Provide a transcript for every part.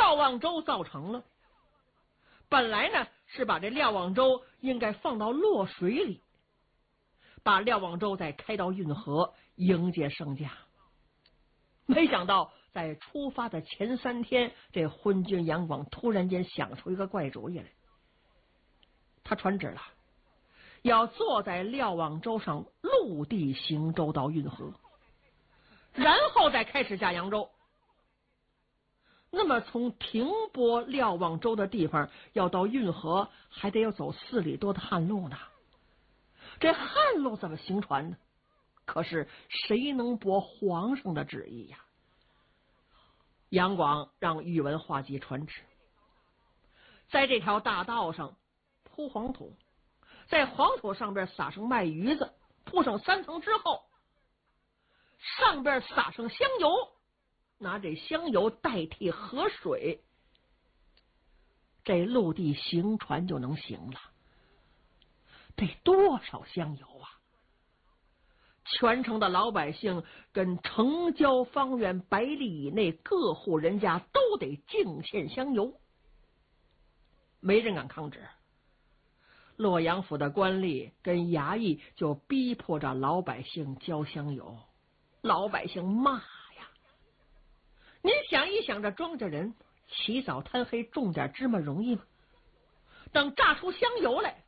瞭望舟造成了。本来呢是把这瞭望舟应该放到洛水里，把瞭望舟再开到运河迎接圣驾。没想到在出发的前3天，这昏君杨广突然间想出一个怪主意来。他传旨了，要坐在瞭望舟上陆地行舟到运河，然后再开始下扬州。那么从停泊瞭望舟的地方要到运河，还得要走4里多的旱路呢。这旱路怎么行船呢？可是谁能驳皇上的旨意呀？杨广让宇文化及传旨，在这条大道上铺黄土，在黄土上边撒上麦鱼子，铺上3层之后，上边撒上香油，拿这香油代替河水，这陆地行船就能行了。得多少香油啊！全城的老百姓跟城郊方圆100里以内各户人家都得敬献香油，没人敢抗旨。洛阳府的官吏跟衙役就逼迫着老百姓交香油，老百姓骂呀！您想一想，这庄稼人起早贪黑种点芝麻容易吗？等榨出香油来，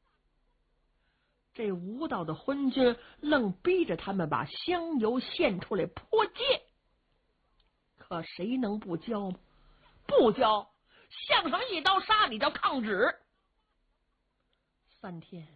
这无道的昏君愣逼着他们把香油献出来泼戒，可谁能不交吗？不交，向上一刀杀你，叫抗旨。3天，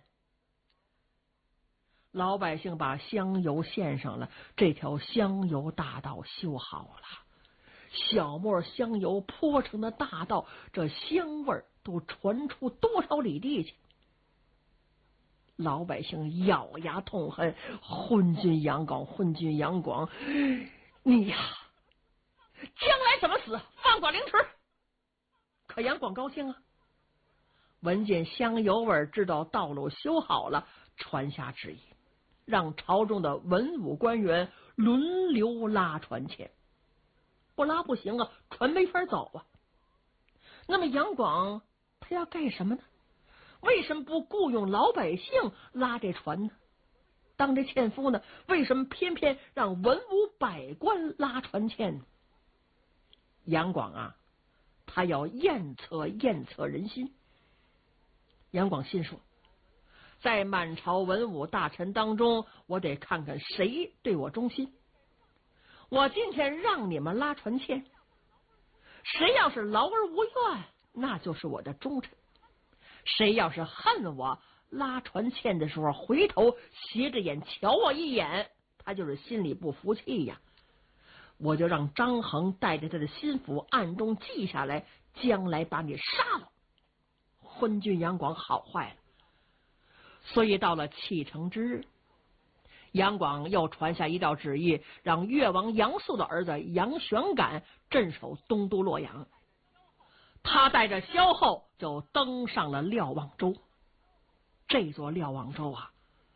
老百姓把香油献上了，这条香油大道修好了，小磨香油泼成的大道，这香味都传出多少里地去。老百姓咬牙痛恨昏君杨广，昏君杨广，你呀，将来怎么死，放管凌迟。可杨广高兴啊，闻见香油味，知道道路修好了，传下旨意，让朝中的文武官员轮流拉船前，不拉不行啊，船没法走啊。那么杨广他要干什么呢？为什么不雇佣老百姓拉这船呢？当这纤夫呢？为什么偏偏让文武百官拉船欠呢？杨广啊，他要验测人心。杨广心说，在满朝文武大臣当中，我得看看谁对我忠心。我今天让你们拉船欠，谁要是劳而无怨，那就是我的忠臣。谁要是恨我，拉船欠的时候回头斜着眼瞧我一眼，他就是心里不服气呀。我就让张衡带着他的心腹暗中记下来，将来把你杀了。昏君杨广好坏了。所以到了启程之日，杨广又传下一道旨意，让越王杨素的儿子杨玄感镇守东都洛阳。他带着萧后就登上了瞭望舟。这座瞭望舟啊，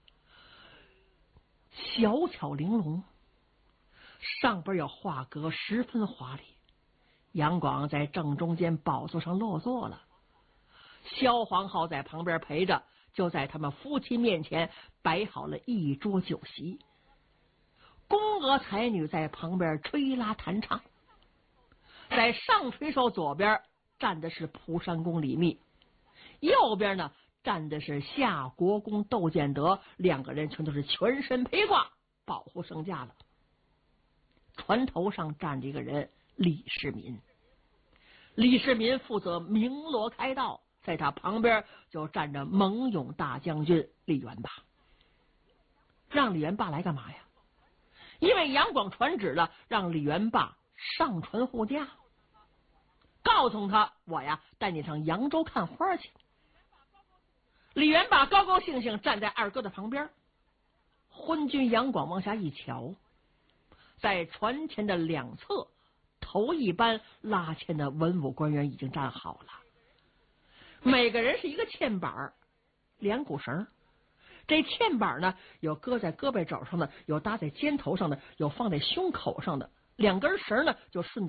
小巧玲珑，上边有画格，十分华丽。杨广在正中间宝座上落座了，萧皇后在旁边陪着，就在他们夫妻面前摆好了一桌酒席，宫娥才女在旁边吹拉弹唱。在上垂手左边站的是蒲山公李密，右边呢站的是夏国公窦建德，两个人全都是全身披挂保护圣驾了。船头上站着一个人，李世民。李世民负责鸣锣开道，在他旁边就站着猛勇大将军李元霸。让李元霸来干嘛呀？因为杨广传旨了，让李元霸上船护驾，告诉他我呀带你上扬州看花去。李元霸高高兴兴站在二哥的旁边。昏君杨广往下一瞧，在船前的两侧，头一班拉纤的文武官员已经站好了，每个人是一个纤板，2股绳。这纤板呢，有搁在胳膊肘上的，有搭在肩头上的，有放在胸口上的，2根绳呢就顺